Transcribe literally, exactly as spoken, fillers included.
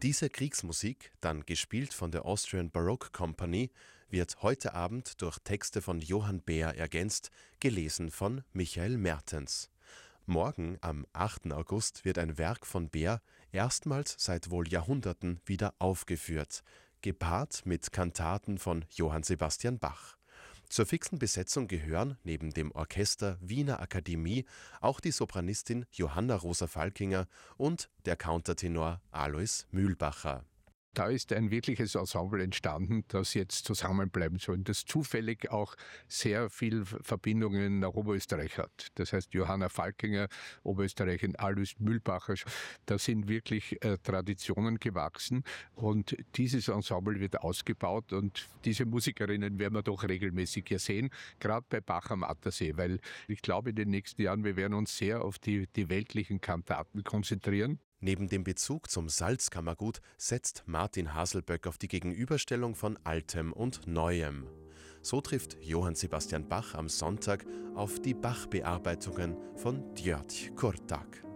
Diese Kriegsmusik, dann gespielt von der Austrian Baroque Company, wird heute Abend durch Texte von Johann Beer ergänzt, gelesen von Michael Mertens. Morgen, am achten August, wird ein Werk von Beer erstmals seit wohl Jahrhunderten wieder aufgeführt, gepaart mit Kantaten von Johann Sebastian Bach. Zur fixen Besetzung gehören neben dem Orchester Wiener Akademie auch die Sopranistin Johanna Rosa Falkinger und der Countertenor Alois Mühlbacher. Da ist ein wirkliches Ensemble entstanden, das jetzt zusammenbleiben soll und das zufällig auch sehr viel Verbindungen nach Oberösterreich hat. Das heißt, Johanna Falkinger, Oberösterreichin, Alois Mühlbacher, da sind wirklich äh, Traditionen gewachsen und dieses Ensemble wird ausgebaut und diese Musikerinnen werden wir doch regelmäßig hier sehen, gerade bei Bach am Attersee, weil ich glaube, in den nächsten Jahren, wir werden uns sehr auf die, die weltlichen Kantaten konzentrieren. Neben dem Bezug zum Salzkammergut setzt Martin Haselböck auf die Gegenüberstellung von Altem und Neuem. So trifft Johann Sebastian Bach am Sonntag auf die Bach-Bearbeitungen von György Kurtág.